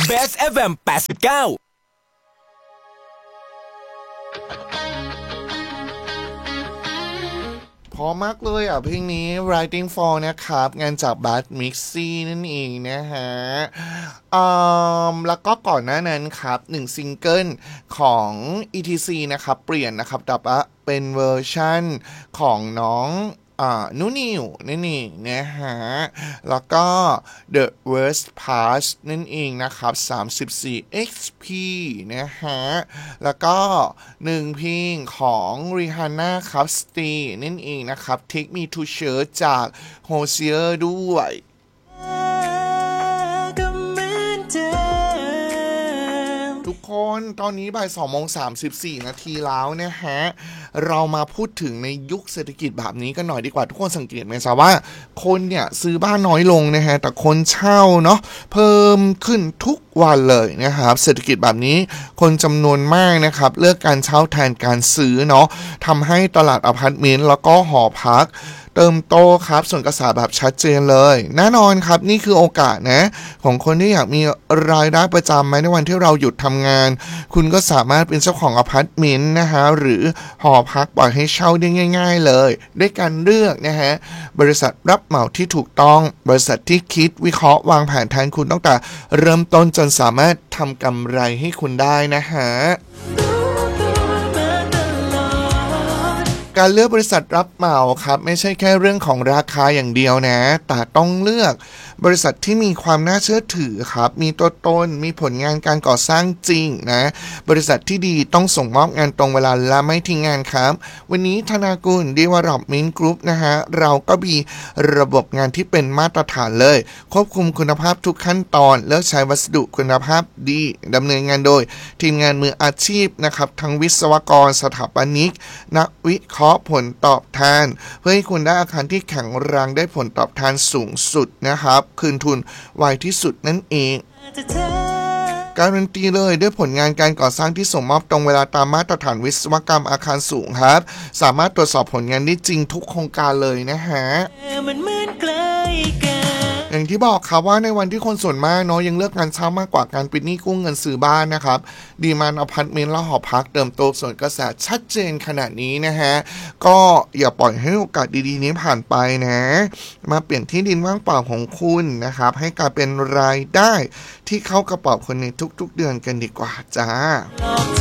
Best FM 89 พอมากเลยเพลงนี้ Writing for นะครับงานจากบัสมิกซี่นั่นเองนะฮะแล้วก็ก่อนหน้านั้นครับ1ซิงเกิลของ ETC นะครับเปลี่ยนนะครับแต่ว่าเป็นเวอร์ชั่นของน้องนูนิวนั่นเองนะฮะแล้วก็ The Worst Part นั่นเองนะครับ34 XP นะฮะแล้วก็1เพลงของ Rihanna ครับ Stay นั่นเองนะครับ Take Me to Church จาก Hozier ด้วยทุกคนตอนนี้บ่าย2:34 นาทีแล้วนะฮะเรามาพูดถึงในยุคเศรษฐกิจแบบนี้กันหน่อยดีกว่าทุกคนสังเกตไหมจ๊ะว่าคนเนี่ยซื้อบ้านน้อยลงนะฮะแต่คนเช่าเนาะเพิ่มขึ้นทุกวันเลยนะครับเศรษฐกิจแบบนี้คนจำนวนมากนะครับเลือกการเช่าแทนการซื้อเนาะทำให้ตลาดอพาร์ตเมนต์แล้วก็หอพักเติมโตครับส่วนกระแสแบบชัดเจนเลยแน่นอนครับนี่คือโอกาสนะของคนที่อยากมีรายได้ประจำในวันที่เราหยุดทำงานคุณก็สามารถเป็นเจ้าของอพาร์ตเมนต์นะฮะหรือหอพักปล่อยให้เช่าได้ง่ายๆเลยด้วยการเลือกนะฮะบริษัทรับเหมาที่ถูกต้องบริษัทที่คิดวิเคราะห์วางแผนแทนคุณตั้งแต่เริ่มต้นจนสามารถทำกำไรให้คุณได้นะฮะการเลือกบริษัทรับเหมาครับไม่ใช่แค่เรื่องของราคาอย่างเดียวนะแต่ต้องเลือกบริษัทที่มีความน่าเชื่อถือครับมีตัวตนมีผลงานการก่อสร้างจริงนะบริษัทที่ดีต้องส่งมอบงานตรงเวลาและไม่ทิ้งงานครับวันนี้ธนากุล Development Group นะฮะเราก็มีระบบงานที่เป็นมาตรฐานเลยควบคุมคุณภาพทุกขั้นตอนเลือกใช้วัสดุคุณภาพดีดำเนินงานโดยทีมงานมืออาชีพนะครับทั้งวิศวกรสถาปนิกนักวิเคราะห์ผลตอบแทนเพื่อให้คุณได้อาคารที่แข็งแรงได้ผลตอบแทนสูงสุดนะครับคืนทุนไวที่สุดนั่นเองการันตีเลยด้วยผลงานการก่อสร้างที่ส่งมอบตรงเวลาตามมาตรฐานวิศวกรรมอาคารสูงครับสามารถตรวจสอบผลงานได้จริงทุกโครงการเลยนะฮะอย่างที่บอกครับว่าในวันที่คนส่วนมากเนาะยังเลือกงานเช่ามากกว่าการปิดหนี้กู้เงินซื้อบ้านนะครับดีมานด์อพาร์ตเมนต์และหอพักเติมโตส่วนกระแสชัดเจนขนาดนี้นะฮะก็อย่าปล่อยให้โอกาสดีๆนี้ผ่านไปนะมาเปลี่ยนที่ดินว่างเปล่าของคุณนะครับให้กลายเป็นรายได้ที่เข้ากระเป๋าคนในทุกๆเดือนกันดีกว่าจ้า